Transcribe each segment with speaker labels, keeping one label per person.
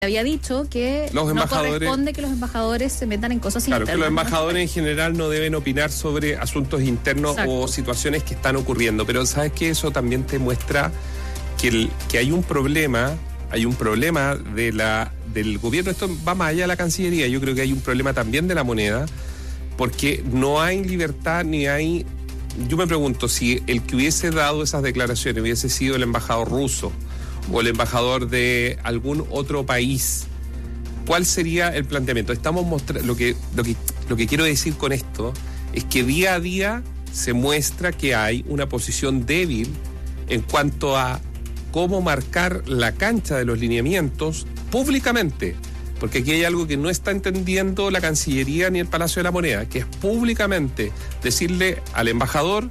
Speaker 1: había dicho que no corresponde que los embajadores se metan en cosas internas.
Speaker 2: Claro, que los embajadores en general no deben opinar sobre asuntos internos. Exacto. O situaciones que están ocurriendo. Pero ¿sabes qué? Eso también te muestra que hay un problema del gobierno. Esto va más allá de la Cancillería. Yo creo que hay un problema también de la moneda, porque no hay libertad ni hay... Yo me pregunto si el que hubiese dado esas declaraciones hubiese sido el embajador ruso o el embajador de algún otro país, ¿cuál sería el planteamiento? Estamos mostrando lo que quiero decir con esto es que día a día se muestra que hay una posición débil en cuanto a cómo marcar la cancha de los lineamientos públicamente, porque aquí hay algo que no está entendiendo la Cancillería ni el Palacio de la Moneda, que es públicamente decirle al embajador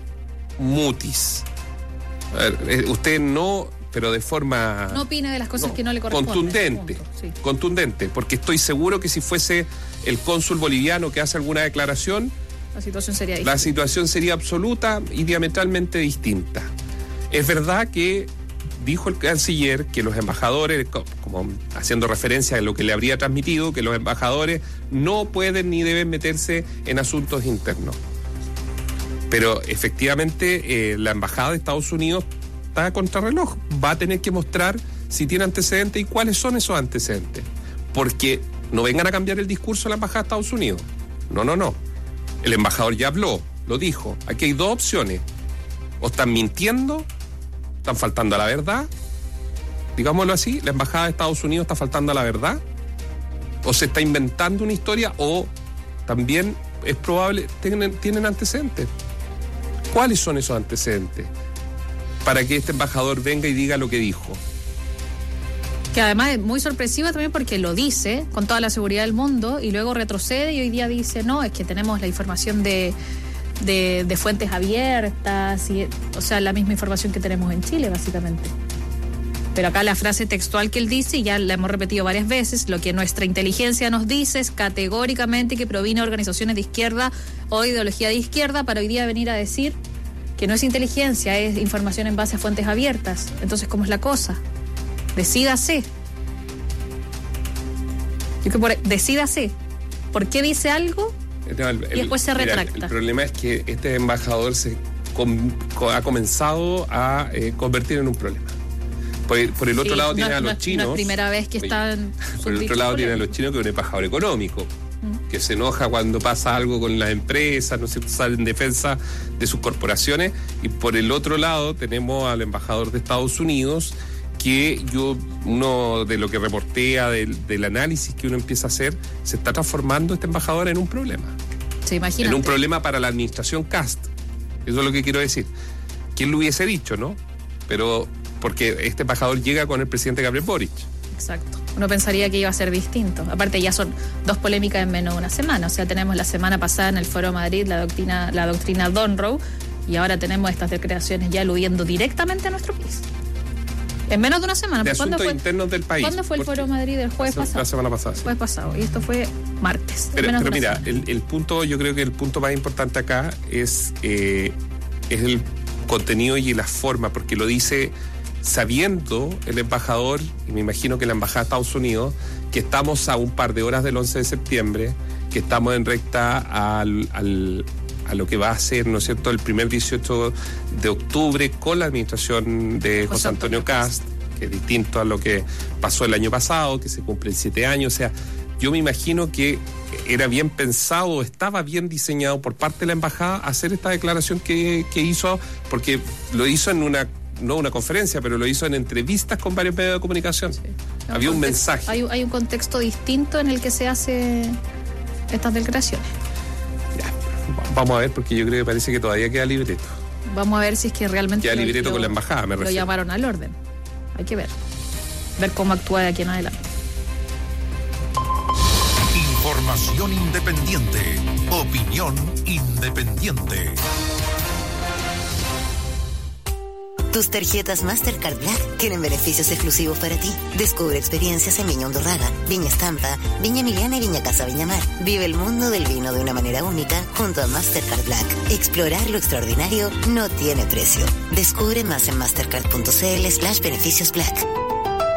Speaker 2: mutis. A ver, usted no, pero de forma...
Speaker 1: No opina de las cosas que no le corresponden.
Speaker 2: Contundente, porque estoy seguro que si fuese el cónsul boliviano que hace alguna declaración,
Speaker 1: la situación sería
Speaker 2: absoluta y diametralmente distinta. Es verdad que dijo el canciller que los embajadores, como haciendo referencia a lo que le habría transmitido, que los embajadores no pueden ni deben meterse en asuntos internos. Pero efectivamente la embajada de Estados Unidos está a contrarreloj. Va a tener que mostrar si tiene antecedentes y cuáles son esos antecedentes. Porque no vengan a cambiar el discurso de la embajada de Estados Unidos. No. El embajador ya habló, lo dijo. Aquí hay dos opciones. O están mintiendo, están faltando a la verdad. Digámoslo así, la embajada de Estados Unidos está faltando a la verdad. O se está inventando una historia, o también es probable, tienen antecedentes. ¿Cuáles son esos antecedentes? Para que este embajador venga y diga lo que dijo.
Speaker 1: Que además es muy sorpresiva también porque lo dice con toda la seguridad del mundo y luego retrocede y hoy día dice, no, es que tenemos la información de fuentes abiertas, o sea, la misma información que tenemos en Chile, básicamente. Pero acá la frase textual que él dice, y ya la hemos repetido varias veces, lo que nuestra inteligencia nos dice es categóricamente que proviene de organizaciones de izquierda o ideología de izquierda, para hoy día venir a decir que no es inteligencia, es información en base a fuentes abiertas. Entonces, ¿cómo es la cosa? Decídase. Decídase. ¿Por qué dice algo? Y después se retracta.
Speaker 2: El problema es que este embajador ha comenzado a convertir en un problema. Por el otro lado tiene a los chinos.
Speaker 1: No es primera vez que están.
Speaker 2: Por el otro lado tiene a los chinos, que es un embajador económico, que se enoja cuando pasa algo con las empresas, no se sale en defensa de sus corporaciones. Y por el otro lado tenemos al embajador de Estados Unidos, que uno de lo que reportea del análisis que uno empieza a hacer, se está transformando este embajador en un problema.
Speaker 1: Se imagina.
Speaker 2: En un problema para la administración Kast. Eso es lo que quiero decir. ¿Quién lo hubiese dicho, no? Pero porque este embajador llega con el presidente Gabriel Boric.
Speaker 1: Exacto. Uno pensaría que iba a ser distinto. Aparte, ya son dos polémicas en menos de una semana. O sea, tenemos la semana pasada en el Foro Madrid la doctrina Donroe, y ahora tenemos estas declaraciones ya aludiendo directamente a nuestro país. En menos de una semana.
Speaker 2: De asuntos internos del país.
Speaker 1: ¿Cuándo fue el Foro Madrid? ¿El jueves pasado?
Speaker 2: La semana pasada.
Speaker 1: Sí. Jueves pasado. Y esto fue martes.
Speaker 2: Pero mira, el punto, yo creo que el punto más importante acá es el contenido y la forma, porque lo dice sabiendo el embajador, y me imagino que la embajada de Estados Unidos, que estamos a un par de horas del 11 de septiembre, que estamos en recta a lo que va a ser, ¿no es cierto?, el primer 18 de octubre con la administración de José Antonio Kast, que es distinto a lo que pasó el año pasado, que se cumplen 7 años. O sea, yo me imagino que era bien pensado, estaba bien diseñado por parte de la embajada hacer esta declaración que hizo, porque lo hizo en no una conferencia, pero lo hizo en entrevistas con varios medios de comunicación. Sí. Había un mensaje.
Speaker 1: Hay un contexto distinto en el que se hace estas declaraciones.
Speaker 2: Vamos a ver, porque yo creo que parece que todavía queda libreto.
Speaker 1: Vamos a ver si es que realmente
Speaker 2: queda libreto con la embajada, me refiero.
Speaker 1: Lo llamaron al orden. Hay que ver cómo actúa de aquí en adelante.
Speaker 3: Información independiente, opinión independiente.
Speaker 4: Tus tarjetas Mastercard Black tienen beneficios exclusivos para ti. Descubre experiencias en Viña Hondurraga, Viña Estampa, Viña Emiliana y Viña Casa Viña Mar. Vive el mundo del vino de una manera única junto a Mastercard Black. Explorar lo extraordinario no tiene precio. Descubre más en mastercard.cl/beneficios Black.